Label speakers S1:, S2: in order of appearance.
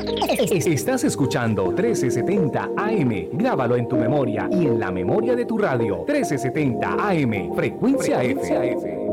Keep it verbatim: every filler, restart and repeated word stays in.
S1: Estás escuchando trece setenta A M. Grábalo en tu memoria y en la memoria de tu radio. trece setenta A M. Frecuencia, Frecuencia F. F.